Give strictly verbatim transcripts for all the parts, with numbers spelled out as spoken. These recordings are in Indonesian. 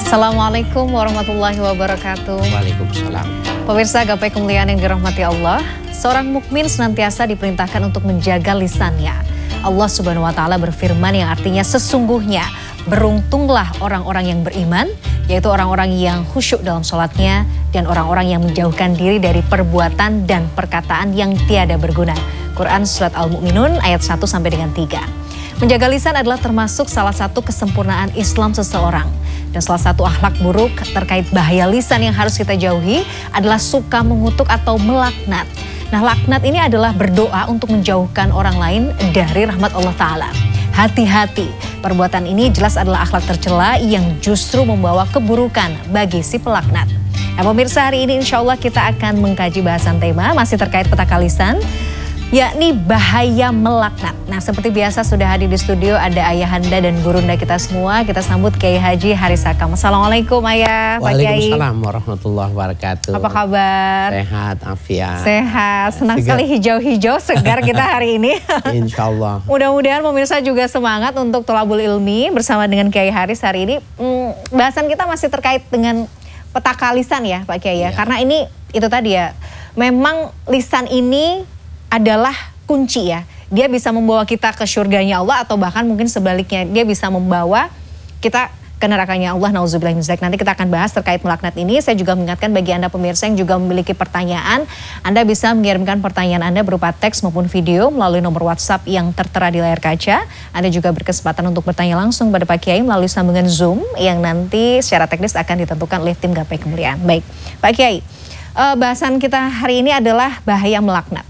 Assalamualaikum warahmatullahi wabarakatuh. Waalaikumsalam. Pemirsa Gapai Kemuliaan yang dirahmati Allah, seorang mukmin senantiasa diperintahkan untuk menjaga lisannya. Allah Subhanahu wa taala berfirman yang artinya sesungguhnya beruntunglah orang-orang yang beriman, yaitu orang-orang yang khusyuk dalam sholatnya dan orang-orang yang menjauhkan diri dari perbuatan dan perkataan yang tiada berguna. Quran Surat Al-Mu'minun ayat satu sampai dengan tiga. Menjaga lisan adalah termasuk salah satu kesempurnaan Islam seseorang. Dan salah satu akhlak buruk terkait bahaya lisan yang harus kita jauhi adalah suka mengutuk atau melaknat. Nah, laknat ini adalah berdoa untuk menjauhkan orang lain dari rahmat Allah Ta'ala. Hati-hati, perbuatan ini jelas adalah akhlak tercela yang justru membawa keburukan bagi si pelaknat. Nah, pemirsa, hari ini insya Allah kita akan mengkaji bahasan tema masih terkait petaka lisan, yakni bahaya melaknat. Nah, seperti biasa sudah hadir di studio ada ayahanda dan gurunda kita semua. Kita sambut Kiai Haji Haris Hakam. Assalamualaikum Ayah, Pak Kiai. Waalaikumsalam warahmatullahi wabarakatuh. Apa kabar? Sehat, afiat. Sehat, senang Segar. sekali hijau-hijau segar kita hari ini. Insya Allah. Mudah-mudahan pemirsa juga semangat untuk Tholabul Ilmi bersama dengan Kiai Haris hari ini. Hmm, bahasan kita masih terkait dengan petaka lisan ya Pak Kiai ya. Ya. Karena ini itu tadi ya, memang lisan ini adalah kunci ya. Dia bisa membawa kita ke surganya Allah atau bahkan mungkin sebaliknya dia bisa membawa kita ke nerakanya Allah. Nauzubillah min dzalik. Nanti kita akan bahas terkait melaknat ini. Saya juga mengingatkan bagi Anda pemirsa yang juga memiliki pertanyaan, Anda bisa mengirimkan pertanyaan Anda berupa teks maupun video melalui nomor WhatsApp yang tertera di layar kaca. Anda juga berkesempatan untuk bertanya langsung pada Pak Kiai melalui sambungan Zoom yang nanti secara teknis akan ditentukan oleh tim Gapai Kemuliaan. Baik, Pak Kiai, eh, bahasan kita hari ini adalah bahaya melaknat.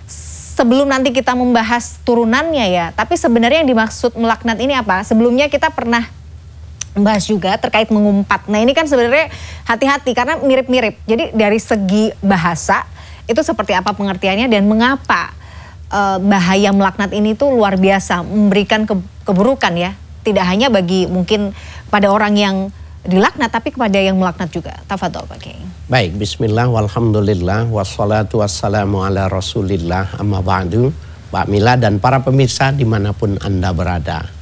Sebelum nanti kita membahas turunannya ya, tapi sebenarnya yang dimaksud melaknat ini apa? Sebelumnya kita pernah membahas juga terkait mengumpat. Nah, ini kan sebenarnya hati-hati karena mirip-mirip. Jadi dari segi bahasa itu seperti apa pengertiannya dan mengapa uh, bahaya melaknat ini tuh luar biasa, memberikan ke, keburukan ya. Tidak hanya bagi mungkin pada orang yang dilaknat tapi kepada yang melaknat juga. Tafadhol Pak Kiai. Baik, bismillah, walhamdulillah, wassalatu wassalamu ala rasulillah, amma ba'du. Pak Mila dan para pemirsa dimanapun Anda berada.